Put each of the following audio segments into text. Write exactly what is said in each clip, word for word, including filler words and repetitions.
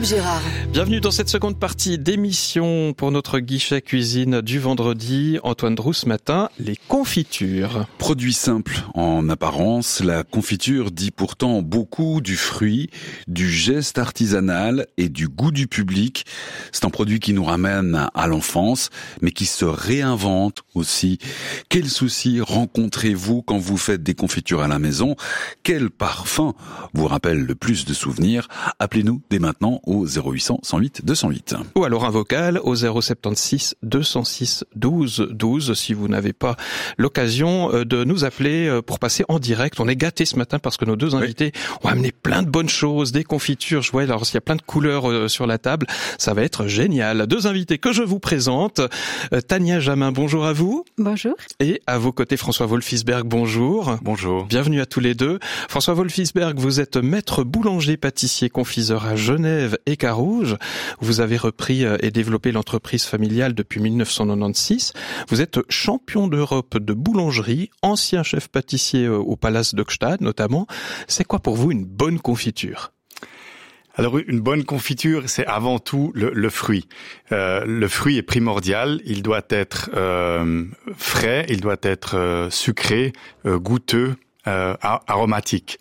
Philippe Gérard. Bienvenue dans cette seconde partie d'émission pour notre guichet cuisine du vendredi. Antoine Drou ce matin, les confitures. Produit simple en apparence, la confiture dit pourtant beaucoup du fruit, du geste artisanal et du goût du public. C'est un produit qui nous ramène à l'enfance, mais qui se réinvente aussi. Quels soucis rencontrez-vous quand vous faites des confitures à la maison? Quel parfum vous rappelle le plus de souvenirs? Appelez-nous dès maintenant au zéro huit cents, cent huit, deux cent huit. Ou alors un vocal au zéro sept six, deux cent six, douze, douze si vous n'avez pas l'occasion de nous appeler pour passer en direct. On est gâtés ce matin parce que nos deux invités oui. ont amené plein de bonnes choses, des confitures. Je vois, alors il y a plein de couleurs sur la table. Ça va être génial. Deux invités que je vous présente. Tania Jamin, bonjour à vous. Bonjour. Et à vos côtés, François Wolfisberg, bonjour. Bonjour. Bienvenue à tous les deux. François Wolfisberg, vous êtes maître boulanger, pâtissier, confiseur à Genève et Carouge. Vous avez repris et développé l'entreprise familiale depuis dix-neuf cent quatre-vingt-seize. Vous êtes champion d'Europe de boulangerie, ancien chef pâtissier au Palace d'Hochstade notamment. C'est quoi pour vous une bonne confiture ? Alors une bonne confiture, c'est avant tout le, le fruit. Euh, le fruit est primordial. Il doit être euh, frais, il doit être euh, sucré, euh, goûteux, euh, aromatique.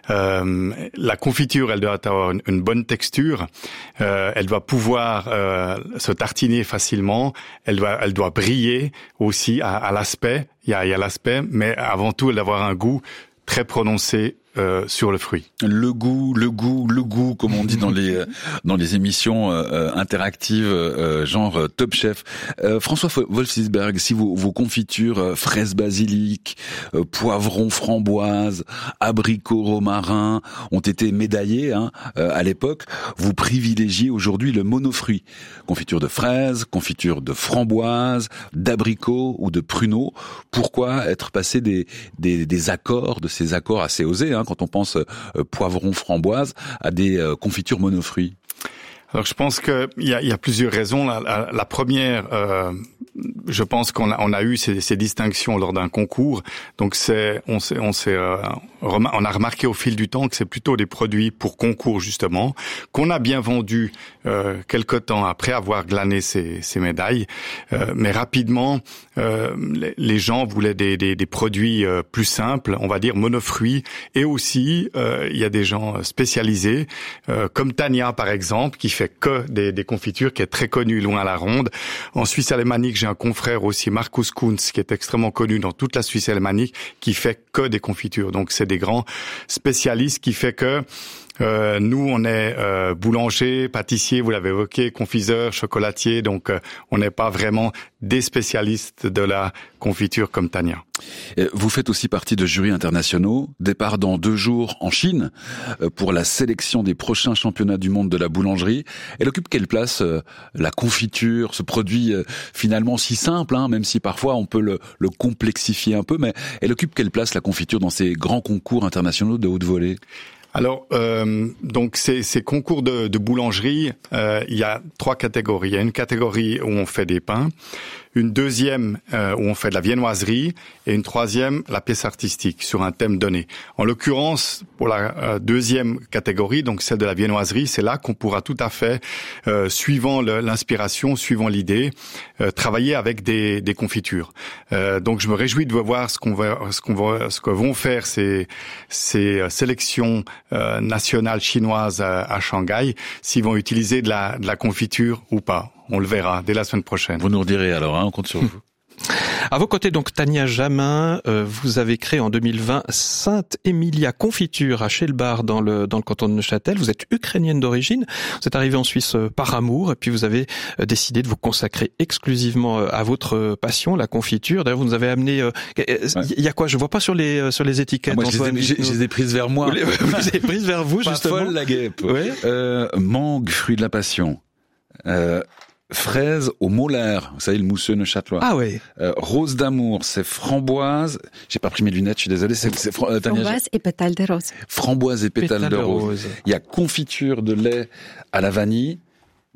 Euh, la confiture, elle doit avoir une, une bonne texture. Euh, elle doit pouvoir euh, se tartiner facilement. Elle doit, elle doit briller aussi à, à l'aspect. Il y a, il y a l'aspect, mais avant tout, elle doit avoir un goût très prononcé euh, sur le fruit. Le goût, le goût, le goût, comme on dit dans les dans les émissions euh, interactives, euh, genre euh, Top Chef. Euh, François Wolfisberg, si vos, vos confitures euh, fraises basilic, euh, poivrons framboise, abricots romarin ont été médaillées hein, euh, à l'époque, vous privilégiez aujourd'hui le monofruit. Confiture de fraises, confiture de framboise, d'abricots ou de pruneaux. Pourquoi être passé des des, des accords, de ces accords assez osés hein, quand on pense euh, poivron framboise à des euh, confitures monofruits? Alors je pense que il y a, il y a plusieurs raisons. La, la, la première, euh, je pense qu'on a, on a eu ces, ces distinctions lors d'un concours. Donc c'est, on s'est, on s'est, euh, remar- on a remarqué au fil du temps que c'est plutôt des produits pour concours justement qu'on a bien vendus euh, quelque temps après avoir glané ces, ces médailles. Euh, mais rapidement, euh, les, les gens voulaient des, des, des produits euh, plus simples, on va dire monofruits. Et aussi, euh, il y a des gens spécialisés euh, comme Tania par exemple qui fait que des, des confitures, qui est très connu loin à la ronde. En Suisse alémanique, j'ai un confrère aussi, Markus Kunz, qui est extrêmement connu dans toute la Suisse alémanique, qui fait que des confitures. Donc c'est des grands spécialistes qui fait que Euh, nous, on est euh, boulanger, pâtissier, vous l'avez évoqué, confiseur, chocolatier, donc euh, on n'est pas vraiment des spécialistes de la confiture comme Tania. Vous faites aussi partie de jurys internationaux, départ dans deux jours en Chine pour la sélection des prochains championnats du monde de la boulangerie. Elle occupe quelle place, euh, la confiture, ce produit euh, finalement si simple, hein, même si parfois on peut le, le complexifier un peu, mais elle occupe quelle place la confiture dans ces grands concours internationaux de haute volée ? Alors, euh, donc ces, ces concours de, de boulangerie, euh, il y a trois catégories. Il y a une catégorie où on fait des pains, une deuxième euh, où on fait de la viennoiserie et une troisième, la pièce artistique sur un thème donné. En l'occurrence, pour la euh, deuxième catégorie, donc celle de la viennoiserie, c'est là qu'on pourra tout à fait, euh, suivant le, l'inspiration, suivant l'idée, euh, travailler avec des, des confitures. Euh, donc, je me réjouis de voir ce qu'on va, ce qu'on va, ce que vont faire ces, ces sélections euh, nationales chinoises à, à Shanghai, s'ils vont utiliser de la, de la confiture ou pas. On le verra dès la semaine prochaine. Vous nous redirez alors, hein, on compte sur vous. À vos côtés, donc, Tania Jamin, euh, vous avez créé en deux mille vingt Sainte-Emilia Confiture à Chelbar dans le dans le canton de Neuchâtel. Vous êtes ukrainienne d'origine. Vous êtes arrivée en Suisse euh, par amour et puis vous avez euh, décidé de vous consacrer exclusivement euh, à votre euh, passion, la confiture. D'ailleurs, vous nous avez amené. Il euh, ouais. y a quoi? Je vois pas sur les euh, sur les étiquettes. Ah, moi, je les, ai, je les ai prises vers moi. Vous les, vous les avez prises vers vous, pas justement. Folle la guêpe. Ouais. Euh, mangue, fruit de la passion. Euh, Fraise au molaire, vous savez, le mousseux neuchâtelois. Ah ouais. Euh, rose d'amour, c'est framboise. J'ai pas pris mes lunettes, je suis désolé. C'est, c'est euh, framboise et pétales de rose. Framboise et pétales, pétales de, rose. de rose. Il y a confiture de lait à la vanille.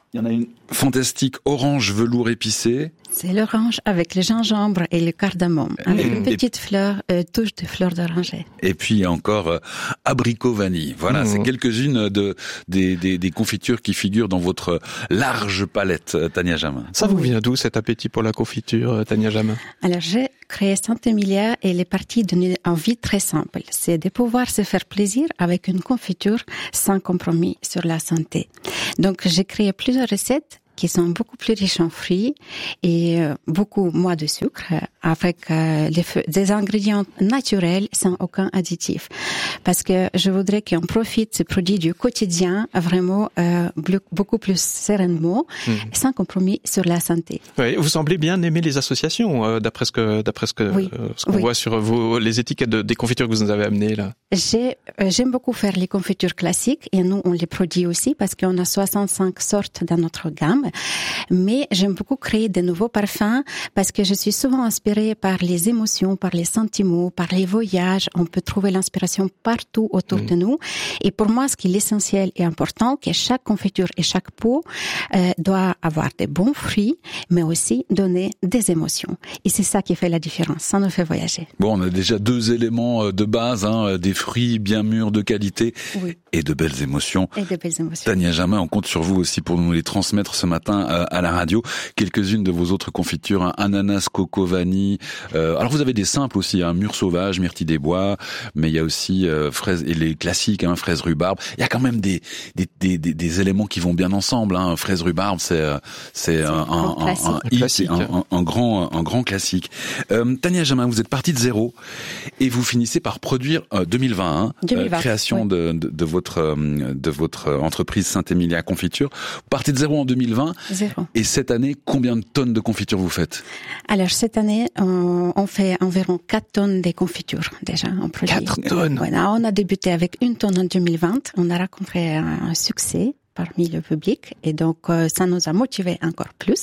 Il y en a une fantastique orange velours épicé. C'est l'orange avec le gingembre et le cardamome, avec et, une petite et, fleur, euh, touche de fleur d'oranger. Et puis il y a encore euh, abricot vanille. Voilà, mmh. c'est quelques-unes de des, des des confitures qui figurent dans votre large palette, Tania Jamin. Ça vous vient d'où cet appétit pour la confiture, Tania Jamin? Alors j'ai créé Saint-Emilia et elle est partie d'une envie très simple, c'est de pouvoir se faire plaisir avec une confiture sans compromis sur la santé. Donc j'ai créé plusieurs recettes qui sont beaucoup plus riches en fruits et euh, beaucoup moins de sucre, avec euh, les feux, des ingrédients naturels sans aucun additif. Parce que je voudrais qu'on profite de ces produits du quotidien vraiment euh, beaucoup plus sereinement, mmh. sans compromis sur la santé. Oui, vous semblez bien aimer les associations, euh, d'après ce que d'après ce que oui. euh, ce qu'on oui. voit sur vos les étiquettes de, des confitures que vous nous avez amenées là. J'ai euh, j'aime beaucoup faire les confitures classiques et nous on les produit aussi parce qu'on a soixante-cinq sortes dans notre gamme. Mais j'aime beaucoup créer de nouveaux parfums parce que je suis souvent inspirée par les émotions, par les sentiments, par les voyages. On peut trouver l'inspiration partout autour mmh. de nous. Et pour moi, ce qui est l'essentiel et important, que chaque confiture et chaque pot euh, doit avoir des bons fruits, mais aussi donner des émotions. Et c'est ça qui fait la différence. Ça nous fait voyager. Bon, on a déjà deux éléments de base, hein, des fruits bien mûrs de qualité oui. et de belles émotions. Et de belles émotions. Tania Jamin, on compte sur vous aussi pour nous les transmettre ce matin à la radio. Quelques-unes de vos autres confitures, hein, ananas, coco, vanille. Euh, alors vous avez des simples aussi, hein, mûre sauvage, myrtille des bois, mais il y a aussi euh, fraises et les classiques, hein, fraises rhubarbe. Il y a quand même des des des, des, des éléments qui vont bien ensemble. Hein. Fraises rhubarbe, c'est c'est un un, un, un, hit, c'est un, un, un grand un grand classique. Euh, Tania Jamin, vous êtes partie de zéro et vous finissez par produire euh, deux mille vingt, hein, deux mille vingt euh, création oui. de, de de votre de votre entreprise Saint-Emilia Confiture. Vous partez de zéro en deux mille vingt. Zéro. Et cette année, combien de tonnes de confitures vous faites? Alors cette année, on, on fait environ quatre tonnes de confitures déjà. On produit. quatre tonnes. Voilà, on a débuté avec une tonne en deux mille vingt. On a rencontré un succès parmi le public et donc euh, ça nous a motivés encore plus.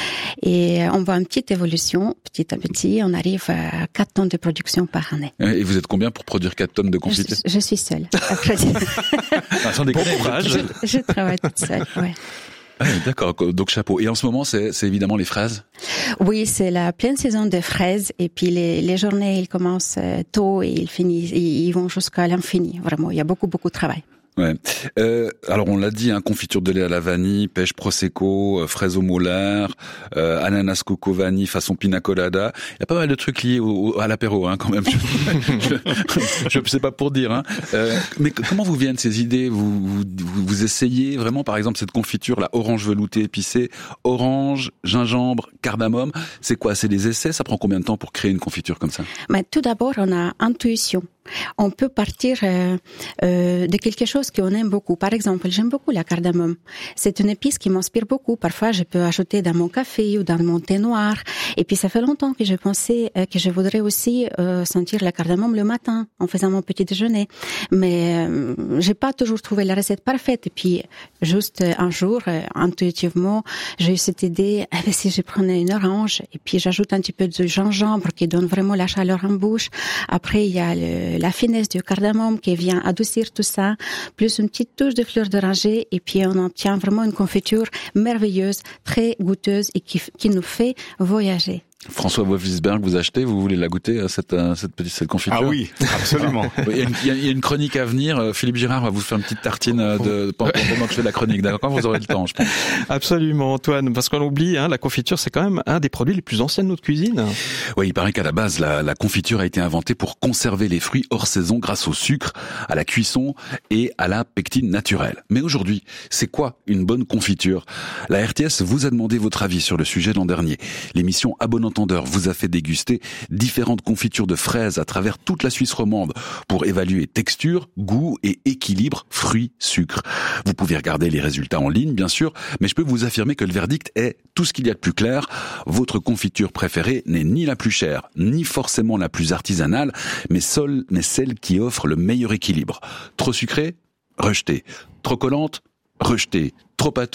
Et on voit une petite évolution, petit à petit. On arrive à quatre tonnes de production par année. Et vous êtes combien pour produire quatre tonnes de confitures? Je, je suis seule à produire. Ah, sans déconner, je, je travaille toute seule, ouais. Ah, d'accord, donc chapeau. Et en ce moment, c'est, c'est évidemment les fraises? Oui, c'est la pleine saison des fraises. Et puis les, les journées, ils commencent tôt et ils finissent, ils vont jusqu'à l'infini. Vraiment, il y a beaucoup, beaucoup de travail. Ouais. Euh, alors on l'a dit, hein, confiture de lait à la vanille, pêche prosecco, euh, fraises au molaire, euh, ananas coco vanille façon pina colada. Il y a pas mal de trucs liés au, au, à l'apéro, hein, quand même. Je, je, je sais pas pour dire. Hein. Euh, mais comment vous viennent ces idées? Vous, vous vous essayez vraiment, par exemple, cette confiture, la orange veloutée épicée, orange, gingembre, cardamome. C'est quoi? C'est des essais? Ça prend combien de temps pour créer une confiture comme ça? Mais tout d'abord, on a intuition. On peut partir euh, euh, de quelque chose qu'on aime beaucoup. Par exemple, j'aime beaucoup la cardamome. C'est une épice qui m'inspire beaucoup. Parfois, je peux ajouter dans mon café ou dans mon thé noir. Et puis, ça fait longtemps que je pensais euh, que je voudrais aussi euh, sentir la cardamome le matin en faisant mon petit déjeuner. Mais euh, j'ai pas toujours trouvé la recette parfaite. Et puis, juste un jour, euh, intuitivement, j'ai eu cette idée, eh bien, si je prenais une orange et puis j'ajoute un petit peu de gingembre qui donne vraiment la chaleur en bouche. Après, il y a le la finesse du cardamome qui vient adoucir tout ça, plus une petite touche de fleur d'oranger, et puis on obtient vraiment une confiture merveilleuse, très goûteuse et qui, qui nous fait voyager. François Wolfsberg, vous achetez, vous voulez la goûter, cette, cette petite cette confiture? Ah oui, absolument. il, y a une, il y a une chronique à venir. Philippe Girard va vous faire une petite tartine de, pendant que je fais la chronique. D'accord, quand vous aurez le temps, je pense. Absolument, Antoine, parce qu'on oublie, hein, la confiture, c'est quand même un des produits les plus anciens de notre cuisine. Oui, il paraît qu'à la base, la, la confiture a été inventée pour conserver les fruits hors saison grâce au sucre, à la cuisson et à la pectine naturelle. Mais aujourd'hui, c'est quoi une bonne confiture? La R T S vous a demandé votre avis sur le sujet l'an dernier. L'émission À bon entendeur vous a fait déguster différentes confitures de fraises à travers toute la Suisse romande pour évaluer texture, goût et équilibre fruits-sucre. Vous pouvez regarder les résultats en ligne, bien sûr, mais je peux vous affirmer que le verdict est tout ce qu'il y a de plus clair. Votre confiture préférée n'est ni la plus chère, ni forcément la plus artisanale, mais seule, mais celle qui offre le meilleur équilibre. Trop sucrée? Rejetée. Trop collante? Rejetée. Trop pâteuse?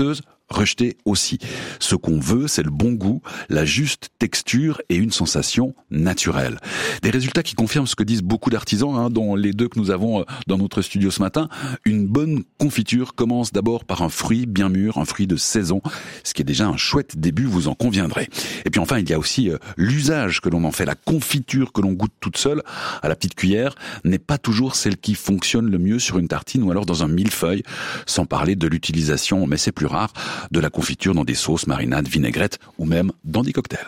rejeter aussi. Ce qu'on veut, c'est le bon goût, la juste texture et une sensation naturelle. Des résultats qui confirment ce que disent beaucoup d'artisans, hein, dont les deux que nous avons dans notre studio ce matin. Une bonne confiture commence d'abord par un fruit bien mûr, un fruit de saison, ce qui est déjà un chouette début, vous en conviendrez. Et puis enfin, il y a aussi euh, l'usage que l'on en fait. La confiture que l'on goûte toute seule, à la petite cuillère, n'est pas toujours celle qui fonctionne le mieux sur une tartine ou alors dans un millefeuille, sans parler de l'utilisation, mais c'est plus rare, de la confiture dans des sauces, marinades, vinaigrettes ou même dans des cocktails.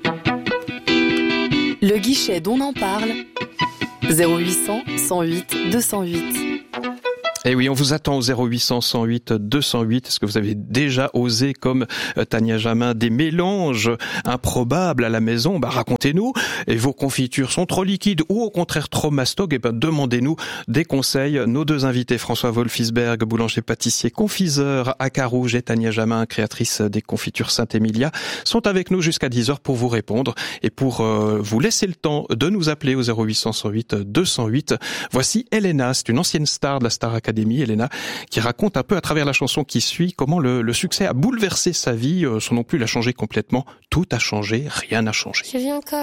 Le guichet d'On en parle, zéro huit cent, cent huit, deux cent huit. Eh oui, on vous attend au zéro huit cent, cent huit, deux cent huit. Est-ce que vous avez déjà osé, comme Tania Jamin, des mélanges improbables à la maison? Bah, racontez-nous. Et vos confitures sont trop liquides ou au contraire trop mastogues? Eh ben, demandez-nous des conseils. Nos deux invités, François Wolfisberg, boulanger-pâtissier, confiseur à Carouge, et Tania Jamin, créatrice des confitures Saint-Émilia, sont avec nous jusqu'à dix heures pour vous répondre et pour euh, vous laisser le temps de nous appeler au zéro huit cent, cent huit, deux cent huit. Voici Elena, c'est une ancienne star de la Star Academy. Elena, qui raconte un peu à travers la chanson qui suit comment le, le succès a bouleversé sa vie, euh, son non plus l'a changé complètement. Tout a changé, rien n'a changé. Je viens encore